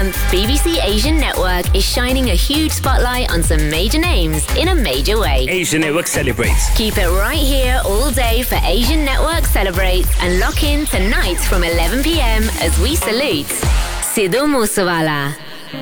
month, BBC Asian Network is shining a huge spotlight on some major names in a major way. Asian Network celebrates. Keep it right here all day for Asian Network Celebrates and lock in tonight from 11 p.m. as we salute Sidhu Moosewala.